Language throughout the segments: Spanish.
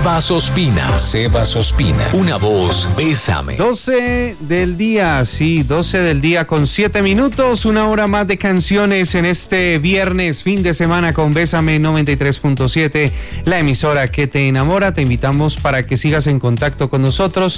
Sebas Ospina, una voz, Bésame. 12 del día, sí, 12 del día con 7 minutos, una hora más de canciones en este viernes, fin de semana con Bésame 93.7, la emisora que te enamora. Te invitamos para que sigas en contacto con nosotros,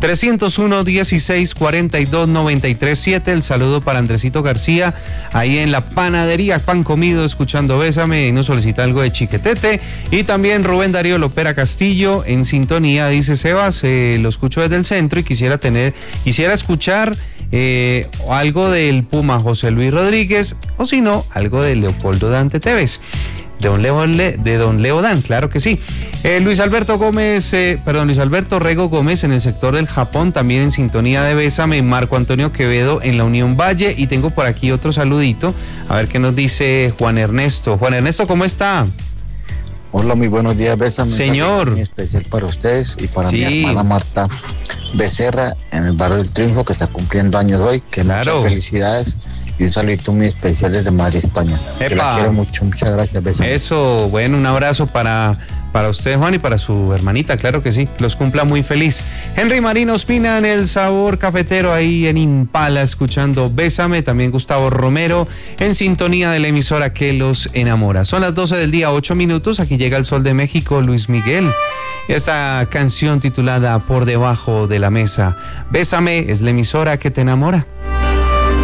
301-1642-937, el saludo para Andresito García, ahí en la panadería Pan Comido, escuchando Bésame, y nos solicita algo de chiquetete, y también Rubén Darío Lopera Castillo, en sintonía, dice Sebas, lo escucho desde el centro y quisiera escuchar algo del Puma José Luis Rodríguez, o si no, algo de Leopoldo Dante Tevez. De don Leo Dan, claro que sí. Luis Alberto Rego Gómez en el sector del Japón, también en sintonía de Bésame. Marco Antonio Quevedo en la Unión Valle, y tengo por aquí otro saludito, a ver qué nos dice Juan Ernesto. Juan Ernesto, ¿cómo está? Hola, muy buenos días, Bésame. Señor. Muy especial para ustedes y para Sí. mi hermana Marta Becerra en el barrio del Triunfo, que está cumpliendo años hoy. Que Claro. muchas felicidades y un saludito muy especial desde Madrid, España. Que la quiero mucho, muchas gracias, Bésame. Eso, bueno, un abrazo para usted, Juan, y para su hermanita, claro que sí, los cumpla muy feliz. Henry Marino Ospina en el Sabor Cafetero, ahí en Impala, escuchando Bésame. También Gustavo Romero en sintonía de la emisora que los enamora. Son las 12 del día, 8 minutos, aquí llega el Sol de México, Luis Miguel. Esta canción titulada Por Debajo de la Mesa. Bésame es la emisora que te enamora.